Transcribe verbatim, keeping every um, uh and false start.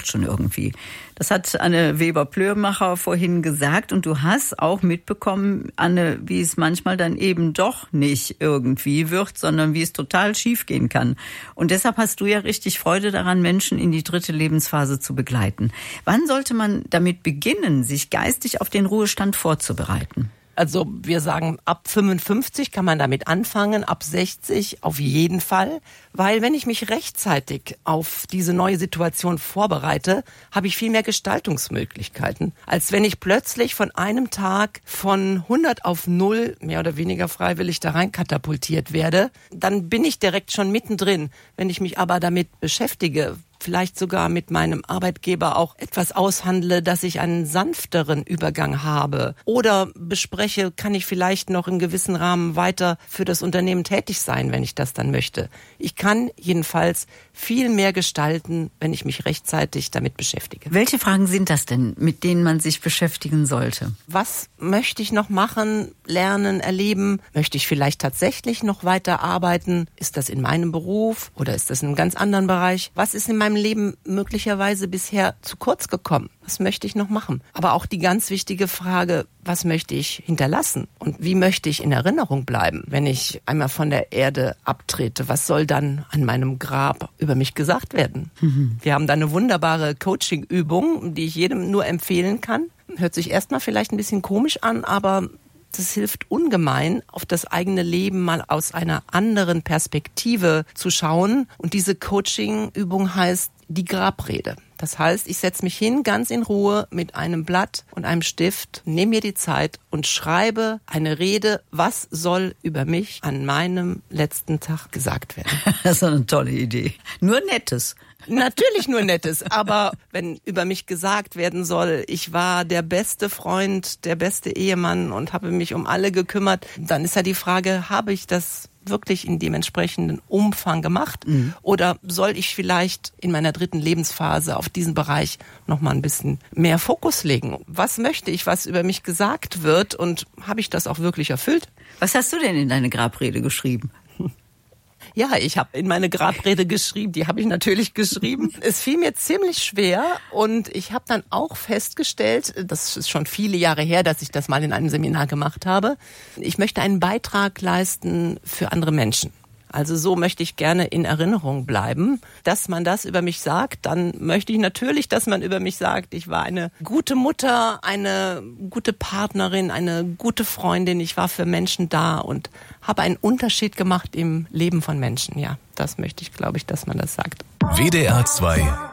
wird schon irgendwie. Das hat Anne Weber-Plöhrmacher vorhin gesagt und du hast auch mitbekommen, Anne, wie es manchmal dann eben doch nicht irgendwie wird, sondern wie es total schief gehen kann. Und deshalb hast du ja richtig Freude daran, Menschen in die dritte Lebensphase zu begleiten. Wann sollte man damit beginnen, sich geistig auf den Ruhestand vorzubereiten? Also wir sagen, ab fünfundfünfzig kann man damit anfangen, ab sechzig auf jeden Fall. Weil wenn ich mich rechtzeitig auf diese neue Situation vorbereite, habe ich viel mehr Gestaltungsmöglichkeiten, als wenn ich plötzlich von einem Tag von hundert auf null, mehr oder weniger freiwillig da rein katapultiert werde. Dann bin ich direkt schon mittendrin. Wenn ich mich aber damit beschäftige, vielleicht sogar mit meinem Arbeitgeber auch etwas aushandle, dass ich einen sanfteren Übergang habe oder bespreche, kann ich vielleicht noch in gewissen Rahmen weiter für das Unternehmen tätig sein, wenn ich das dann möchte. Ich kann jedenfalls viel mehr gestalten, wenn ich mich rechtzeitig damit beschäftige. Welche Fragen sind das denn, mit denen man sich beschäftigen sollte? Was möchte ich noch machen, lernen, erleben? Möchte ich vielleicht tatsächlich noch weiter arbeiten? Ist das in meinem Beruf oder ist das in einem ganz anderen Bereich? Was ist in meinem Leben möglicherweise bisher zu kurz gekommen? Was möchte ich noch machen? Aber auch die ganz wichtige Frage, was möchte ich hinterlassen? Und wie möchte ich in Erinnerung bleiben, wenn ich einmal von der Erde abtrete? Was soll dann an meinem Grab über mich gesagt werden? Mhm. Wir haben da eine wunderbare Coaching-Übung, die ich jedem nur empfehlen kann. Hört sich erstmal vielleicht ein bisschen komisch an, aber das hilft ungemein, auf das eigene Leben mal aus einer anderen Perspektive zu schauen. Und diese Coaching-Übung heißt die Grabrede. Das heißt, ich setze mich hin, ganz in Ruhe, mit einem Blatt und einem Stift, nehme mir die Zeit und schreibe eine Rede, was soll über mich an meinem letzten Tag gesagt werden. Das ist eine tolle Idee. Nur Nettes. Natürlich nur Nettes, aber wenn über mich gesagt werden soll, ich war der beste Freund, der beste Ehemann und habe mich um alle gekümmert, dann ist ja die Frage, habe ich das wirklich in dem entsprechenden Umfang gemacht? Mhm. Oder soll ich vielleicht in meiner dritten Lebensphase auf diesen Bereich noch mal ein bisschen mehr Fokus legen? Was möchte ich, was über mich gesagt wird und habe ich das auch wirklich erfüllt? Was hast du denn in deine Grabrede geschrieben? Ja, ich habe in meine Grabrede geschrieben, die habe ich natürlich geschrieben. Es fiel mir ziemlich schwer und ich habe dann auch festgestellt, das ist schon viele Jahre her, dass ich das mal in einem Seminar gemacht habe, ich möchte einen Beitrag leisten für andere Menschen. Also so möchte ich gerne in Erinnerung bleiben. Dass man das über mich sagt, dann möchte ich natürlich, dass man über mich sagt, ich war eine gute Mutter, eine gute Partnerin, eine gute Freundin. Ich war für Menschen da und habe einen Unterschied gemacht im Leben von Menschen. Ja, das möchte ich, glaube ich, dass man das sagt. W D R zwei